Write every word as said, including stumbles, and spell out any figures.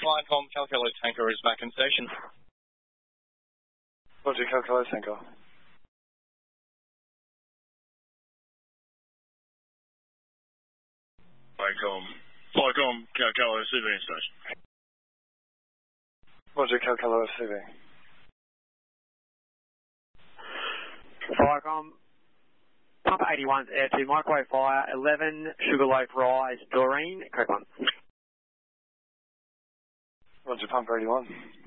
Flycom Calcolo tanker is back in station. Roger, Calcolo tanker. Flycom, Flycom Calcolo C V in station. Roger, Calcolo C V. Flycom, Pump eighty-one's Air two, microwave fire, eleven, Sugarloaf Rise, Doreen, correct one. Roger, Pump eighty-one.